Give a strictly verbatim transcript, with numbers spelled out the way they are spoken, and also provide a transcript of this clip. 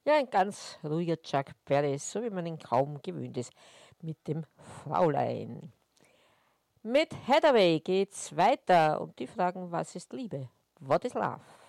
Ja, ein ganz ruhiger Chuck Berry, so wie man ihn kaum gewöhnt ist, mit dem Fraulein. Mit Hathaway geht's weiter und die fragen, was ist Liebe? What is love?